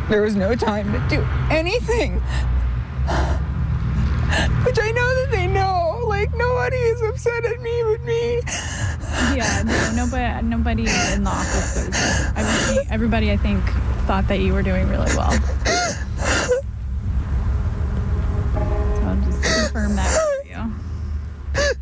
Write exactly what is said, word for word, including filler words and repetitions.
There was no time to do anything. Which I know that they know. Like, nobody is upset at me but me. Yeah, no, nobody, nobody in the office was. Everybody, everybody, I think, thought that you were doing really well.